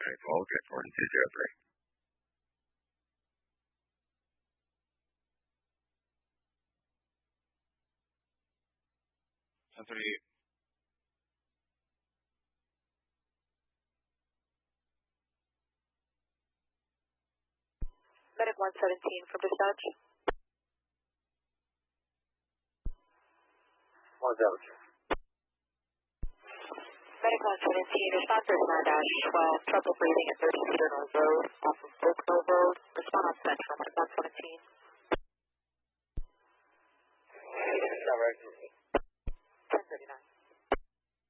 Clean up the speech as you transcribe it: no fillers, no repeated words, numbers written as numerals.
get 4203. Medic 117 from dispatch. 117. Medic 117, response is 9-12, trouble breathing at 30 Cedar Knolls Road, off of